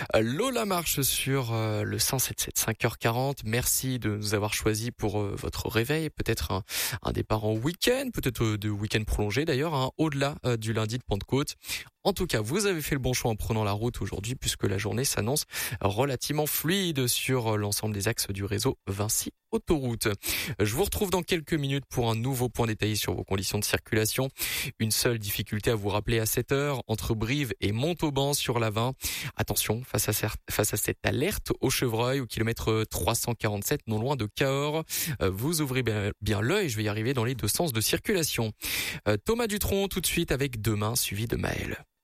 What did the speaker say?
Lola marche sur le 177, 5h40. Merci de nous avoir choisi pour votre réveil. Peut-être un départ en week-end, peut-être de week-end prolongé d'ailleurs, au-delà du lundi de Pentecôte. En tout cas, vous avez fait le bon choix en prenant la route aujourd'hui puisque la journée s'annonce relativement fluide sur l'ensemble des axes du réseau Vinci Autoroute. Je vous retrouve dans quelques minutes pour un nouveau point détaillé sur vos conditions de circulation. Une seule difficulté à vous rappeler à 7h entre Brive et Montauban sur la 20. Attention, face à cette alerte au chevreuil au kilomètre 347 non loin de Cahors. Vous ouvrez bien l'œil, je vais y arriver dans les deux sens de circulation. Thomas Dutronc tout de suite avec Demain suivi de Maël.